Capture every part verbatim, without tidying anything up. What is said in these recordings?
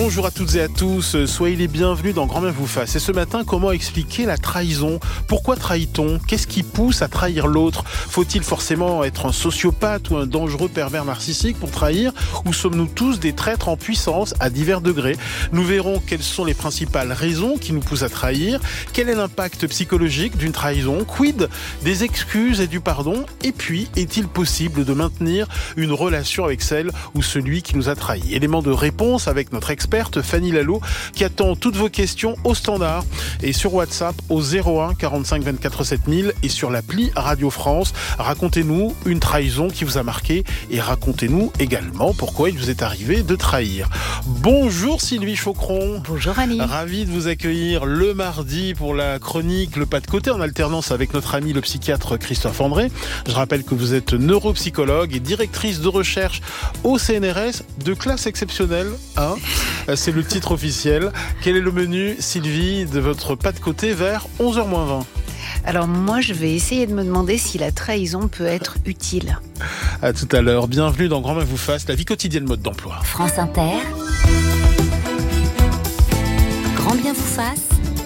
Bonjour à toutes et à tous, soyez les bienvenus dans Grand Bien vous fasse. Et ce matin, comment expliquer la trahison ? Pourquoi trahit-on ? Qu'est-ce qui pousse à trahir l'autre ? Faut-il forcément être un sociopathe ou un dangereux pervers narcissique pour trahir ? Ou sommes-nous tous des traîtres en puissance à divers degrés ? Nous verrons quelles sont les principales raisons qui nous poussent à trahir. Quel est l'impact psychologique d'une trahison ? Quid des excuses et du pardon ? Et puis, est-il possible de maintenir une relation avec celle ou celui qui nous a trahis ? Élément de réponse avec notre experte Fanny Lalo qui attend toutes vos questions au standard et sur WhatsApp au zéro un quarante-cinq vingt-quatre sept mille et sur l'appli Radio France. Racontez-nous une trahison qui vous a marqué et racontez-nous également pourquoi il vous est arrivé de trahir. Bonjour Sylvie Chaucron. Bonjour Annie. Ravi de vous accueillir le mardi pour la chronique Le Pas de Côté en alternance avec notre ami le psychiatre Christophe André. Je rappelle que vous êtes neuropsychologue et directrice de recherche au C N R S de classe exceptionnelle. Hein C'est le titre officiel. Quel est le menu, Sylvie, de votre Pas de Côté vers onze heures moins vingt ? Alors moi, je vais essayer de me demander si la trahison peut être utile. À tout à l'heure. Bienvenue dans Grand Bien vous fasse, la vie quotidienne mode d'emploi. France Inter. Grand Bien vous fasse.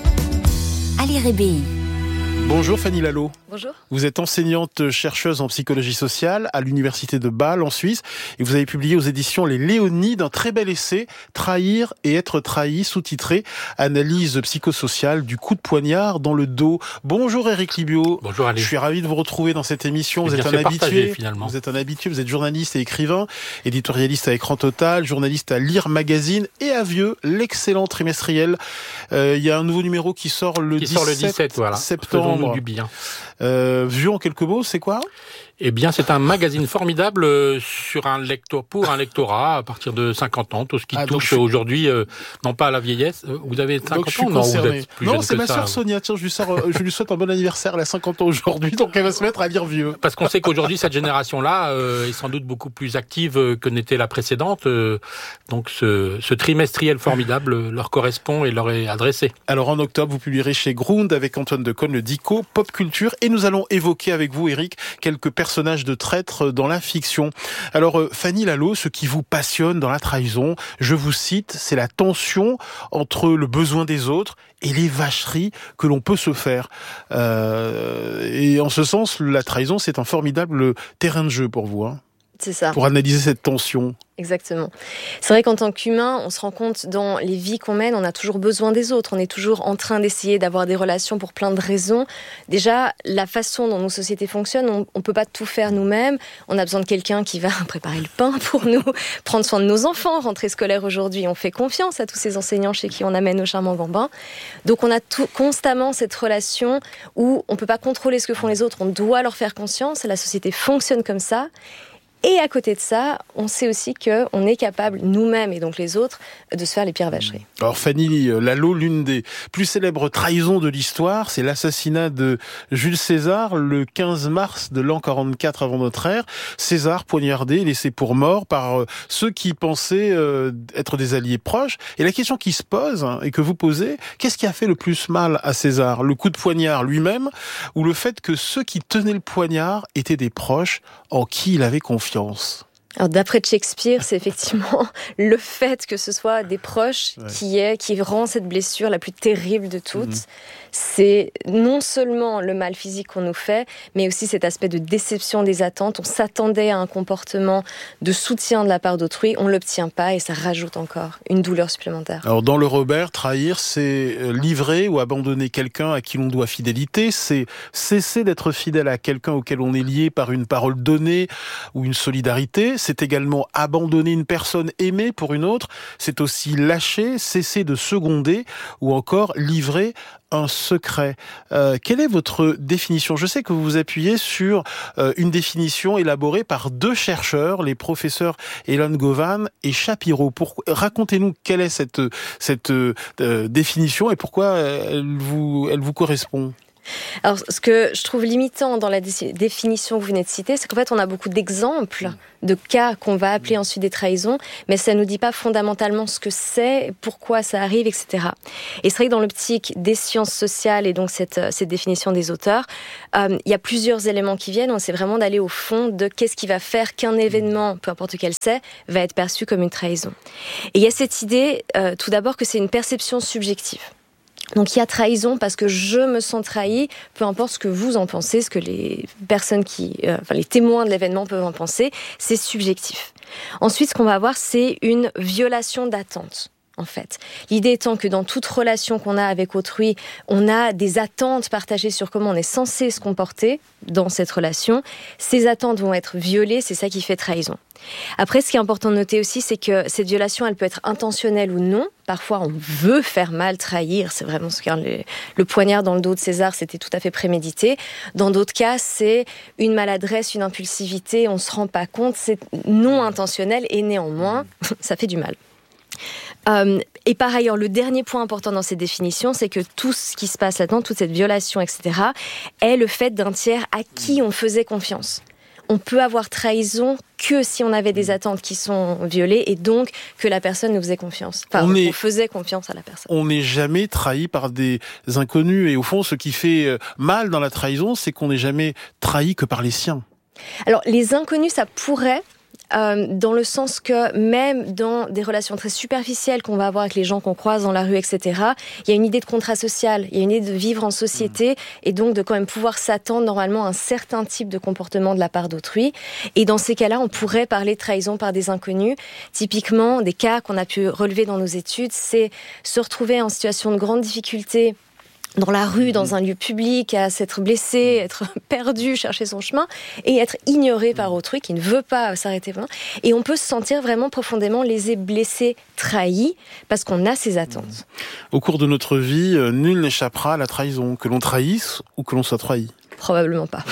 Ali Rébéi. Bonjour Fanny Lalo. Bonjour. Vous êtes enseignante chercheuse en psychologie sociale à l'université de Bâle en Suisse et vous avez publié aux éditions Les Léonides un très bel essai Trahir et être trahi, sous-titré Analyse psychosociale du coup de poignard dans le dos. Bonjour Éric Libio. Bonjour Ali. Je suis ravi de vous retrouver dans cette émission. Vous bien, êtes un habitué. Partagé, finalement. Vous êtes un habitué. Vous êtes journaliste et écrivain, éditorialiste à Écran Total, journaliste à Lire Magazine et à Vieux, l'excellent trimestriel. Euh, il y a un nouveau numéro qui sort le qui dix-sept sort le dix-sept, voilà. septembre. Faisons-nous du bien. Euh, Vieux en quelques mots, c'est quoi ? Eh bien, c'est un magazine formidable sur un lecteur, pour un lectorat à partir de cinquante ans, tout ce qui ah, touche je... aujourd'hui, euh, non pas à la vieillesse. Vous avez cinquante donc, je suis ans, non, concerné. vous êtes plus non, jeune c'est que ma ça. sœur Sonia. Tiens, je lui, sors, je lui souhaite un bon anniversaire. Elle a cinquante ans aujourd'hui, donc elle va se mettre à lire Vieux. Parce qu'on sait qu'aujourd'hui, cette génération-là euh, est sans doute beaucoup plus active que n'était la précédente. Euh, donc, ce, ce trimestriel formidable leur correspond et leur est adressé. Alors, en octobre, vous publierez chez Grund avec Antoine Decaune le Dico Pop Culture et nous allons évoquer avec vous, Éric, quelques personnages de traîtres dans la fiction. Alors, euh, Fanny Lalo, ce qui vous passionne dans la trahison, je vous cite, c'est la tension entre le besoin des autres et les vacheries que l'on peut se faire. Euh, et en ce sens, la trahison, c'est un formidable terrain de jeu pour vous, hein, c'est ça. pour analyser cette tension. Exactement. C'est vrai qu'en tant qu'humain, on se rend compte dans les vies qu'on mène, on a toujours besoin des autres. On est toujours en train d'essayer d'avoir des relations pour plein de raisons. Déjà, la façon dont nos sociétés fonctionnent, on ne peut pas tout faire nous-mêmes. On a besoin de quelqu'un qui va préparer le pain pour nous, prendre soin de nos enfants. Rentrée scolaire aujourd'hui, on fait confiance à tous ces enseignants chez qui on amène nos charmants bambins. Donc on a tout, constamment cette relation où on ne peut pas contrôler ce que font les autres, on doit leur faire confiance. La société fonctionne comme ça. Et à côté de ça, on sait aussi qu'on est capable, nous-mêmes et donc les autres, de se faire les pires vacheries. Alors Fanny Lalo, l'une des plus célèbres trahisons de l'histoire, c'est l'assassinat de Jules César le quinze mars de l'an quarante-quatre avant notre ère. César poignardé, laissé pour mort par ceux qui pensaient être des alliés proches. Et la question qui se pose, et que vous posez, qu'est-ce qui a fait le plus mal à César ? Le coup de poignard lui-même ou le fait que ceux qui tenaient le poignard étaient des proches en qui il avait confiance ? Alors, d'après Shakespeare, c'est effectivement le fait que ce soit des proches ouais. qui, est, qui rend cette blessure la plus terrible de toutes. Mmh. C'est non seulement le mal physique qu'on nous fait, mais aussi cet aspect de déception des attentes. On s'attendait à un comportement de soutien de la part d'autrui, on ne l'obtient pas et ça rajoute encore une douleur supplémentaire. Alors dans le Robert, trahir, c'est livrer ou abandonner quelqu'un à qui l'on doit fidélité, c'est cesser d'être fidèle à quelqu'un auquel on est lié par une parole donnée ou une solidarité. C'est également abandonner une personne aimée pour une autre. C'est aussi lâcher, cesser de seconder ou encore livrer un secret. Euh, quelle est votre définition ? Je sais que vous vous appuyez sur euh, une définition élaborée par deux chercheurs, les professeurs Elon Govan et Shapiro. Pour... Racontez-nous quelle est cette, cette euh, définition et pourquoi elle vous, elle vous correspond. Alors, ce que je trouve limitant dans la dé- définition que vous venez de citer, c'est qu'en fait, on a beaucoup d'exemples de cas qu'on va appeler ensuite des trahisons, mais ça ne nous dit pas fondamentalement ce que c'est, pourquoi ça arrive, et cetera. Et c'est vrai que dans l'optique des sciences sociales et donc cette, cette définition des auteurs, euh, il y a plusieurs éléments qui viennent. On essaie vraiment d'aller au fond de qu'est-ce qui va faire qu'un événement, peu importe lequel c'est, va être perçu comme une trahison. Et il y a cette idée, euh, tout d'abord, que c'est une perception subjective. Donc il y a trahison parce que je me sens trahi, peu importe ce que vous en pensez, ce que les personnes qui, euh, enfin les témoins de l'événement peuvent en penser, c'est subjectif. Ensuite, ce qu'on va avoir, c'est une violation d'attente. En fait, l'idée étant que dans toute relation qu'on a avec autrui, on a des attentes partagées sur comment on est censé se comporter dans cette relation. Ces attentes vont être violées, c'est ça qui fait trahison. Après, ce qui est important de noter aussi, c'est que cette violation, elle peut être intentionnelle ou non. Parfois, on veut faire mal, trahir. C'est vraiment ce que le, le poignard dans le dos de César, c'était tout à fait prémédité. Dans d'autres cas, c'est une maladresse, une impulsivité, on ne se rend pas compte, c'est non intentionnel et néanmoins, ça fait du mal. Euh, et par ailleurs, le dernier point important dans ces définitions, c'est que tout ce qui se passe là-dedans, toute cette violation, et cetera, est le fait d'un tiers à qui on faisait confiance. On peut avoir trahison que si on avait des attentes qui sont violées et donc que la personne nous faisait confiance. Enfin, on, est, on faisait confiance à la personne. On n'est jamais trahi par des inconnus. Et au fond, ce qui fait mal dans la trahison, c'est qu'on n'est jamais trahi que par les siens. Alors, les inconnus, ça pourrait... Euh, dans le sens que même dans des relations très superficielles qu'on va avoir avec les gens qu'on croise dans la rue, et cetera, il y a une idée de contrat social, il y a une idée de vivre en société mmh. et donc de quand même pouvoir s'attendre normalement à un certain type de comportement de la part d'autrui. Et dans ces cas-là, on pourrait parler de trahison par des inconnus. Typiquement, des cas qu'on a pu relever dans nos études, c'est se retrouver en situation de grande difficulté dans la rue, dans un lieu public, à s'être blessé, être perdu, chercher son chemin, et être ignoré par autrui qui ne veut pas s'arrêter. Et on peut se sentir vraiment profondément lésé, blessé, trahi, parce qu'on a ces attentes. Au cours de notre vie, nul n'échappera à la trahison, que l'on trahisse ou que l'on soit trahi. Probablement pas.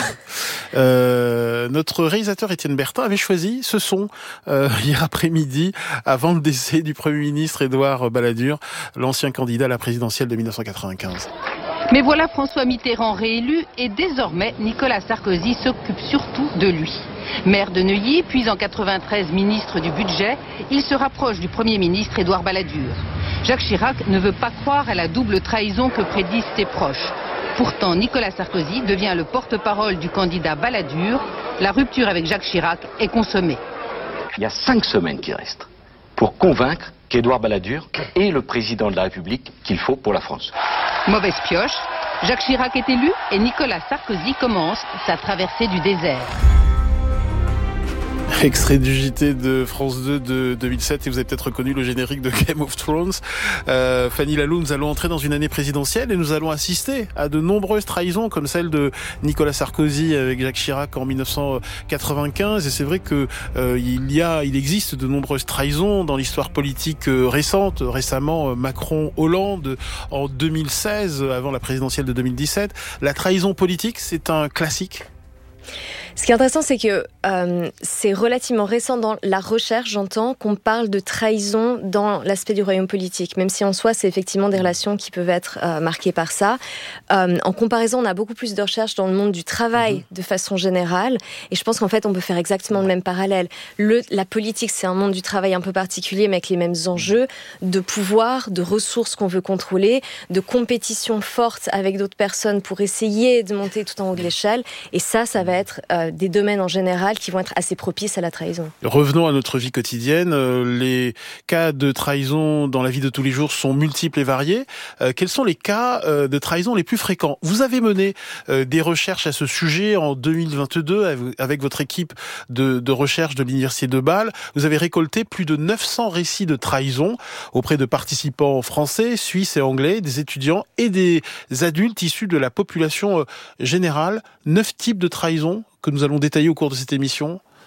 Euh, notre réalisateur Étienne Bertin avait choisi ce son euh, hier après-midi, avant le décès du Premier ministre Édouard Balladur, l'ancien candidat à la présidentielle de dix-neuf cent quatre-vingt-quinze. Mais voilà François Mitterrand réélu et désormais Nicolas Sarkozy s'occupe surtout de lui. Maire de Neuilly, puis en quatre-vingt-treize ministre du budget, il se rapproche du Premier ministre Édouard Balladur. Jacques Chirac ne veut pas croire à la double trahison que prédisent ses proches. Pourtant, Nicolas Sarkozy devient le porte-parole du candidat Balladur. La rupture avec Jacques Chirac est consommée. Il y a cinq semaines qui restent pour convaincre qu'Édouard Balladur est le président de la République qu'il faut pour la France. Mauvaise pioche, Jacques Chirac est élu et Nicolas Sarkozy commence sa traversée du désert. Extrait du J T de France deux de deux mille sept, et vous avez peut-être reconnu le générique de Game of Thrones. Euh, Fanny Lallou, nous allons entrer dans une année présidentielle et nous allons assister à de nombreuses trahisons comme celle de Nicolas Sarkozy avec Jacques Chirac en dix-neuf cent quatre-vingt-quinze. Et c'est vrai que euh, il y a, il existe de nombreuses trahisons dans l'histoire politique euh, récente. Récemment, Macron-Hollande en deux mille seize, avant la présidentielle de deux mille dix-sept. La trahison politique, c'est un classique. Ce qui est intéressant, c'est que euh, c'est relativement récent dans la recherche, j'entends, qu'on parle de trahison dans l'aspect du royaume politique, même si en soi, c'est effectivement des relations qui peuvent être euh, marquées par ça. Euh, en comparaison, on a beaucoup plus de recherches dans le monde du travail mmh. de façon générale, et je pense qu'en fait, on peut faire exactement le même parallèle. Le, la politique, c'est un monde du travail un peu particulier, mais avec les mêmes enjeux de pouvoir, de ressources qu'on veut contrôler, de compétition forte avec d'autres personnes pour essayer de monter tout en haut de l'échelle, et ça, ça va être euh, des domaines en général qui vont être assez propices à la trahison. Revenons à notre vie quotidienne. Les cas de trahison dans la vie de tous les jours sont multiples et variés. Euh, quels sont les cas euh, de trahison les plus fréquents ? Vous avez mené euh, des recherches à ce sujet en deux mille vingt-deux avec votre équipe de, de recherche de l'Université de Bâle. Vous avez récolté plus de neuf cents récits de trahison auprès de participants français, suisses et anglais, des étudiants et des adultes issus de la population générale. Neuf types de trahison que nous allons détailler au cours de cette émission.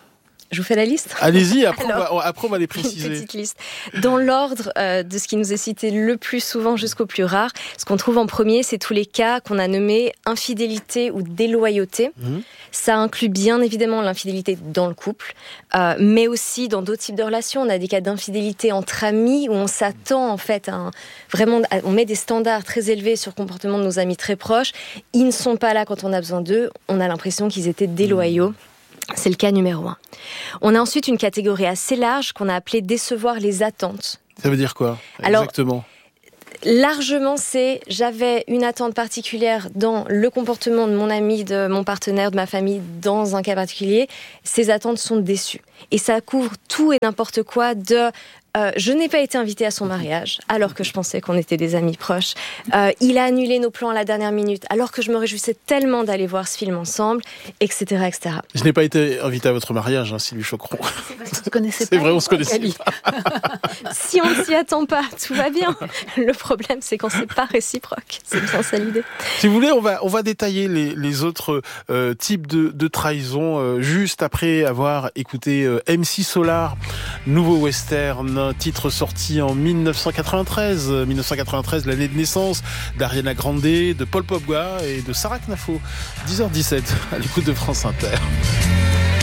Je vous fais la liste ? Allez-y, après, Alors, on va, après on va les préciser. Une petite liste. Dans l'ordre euh, de ce qui nous est cité le plus souvent jusqu'au plus rare, ce qu'on trouve en premier, c'est tous les cas qu'on a nommés infidélité ou déloyauté. Mmh. Ça inclut bien évidemment l'infidélité dans le couple, euh, mais aussi dans d'autres types de relations. On a des cas d'infidélité entre amis où on s'attend en fait à un, vraiment, on met des standards très élevés sur le comportement de nos amis très proches. Ils ne sont pas là quand on a besoin d'eux. On a l'impression qu'ils étaient déloyaux. Mmh. C'est le cas numéro un. On a ensuite une catégorie assez large qu'on a appelée décevoir les attentes. Ça veut dire quoi ? Alors, exactement. Largement, c'est j'avais une attente particulière dans le comportement de mon ami, de mon partenaire, de ma famille, dans un cas particulier. Ces attentes sont déçues. Et ça couvre tout et n'importe quoi de... Euh, je n'ai pas été invitée à son mariage, alors que je pensais qu'on était des amis proches. Euh, il a annulé nos plans à la dernière minute, alors que je me réjouissais tellement d'aller voir ce film ensemble, et cetera, et cetera. Je n'ai pas été invitée à votre mariage, hein, Sylvie Choqueron. C'est parce qu'on se connaissait C'est pas. vrai, on se connaissait pas. Si on ne s'y attend pas, tout va bien. Le problème, c'est quand c'est pas réciproque. C'est bien ça l'idée. Si vous voulez, on va on va détailler les les autres euh, types de de trahison euh, juste après avoir écouté euh, M C Solar, nouveau western. Un titre sorti en dix-neuf cent quatre-vingt-treize, dix-neuf cent quatre-vingt-treize, l'année de naissance d'Ariana Grande, de Paul Pogba et de Sarah Knafo. dix heures dix-sept à l'écoute de France Inter.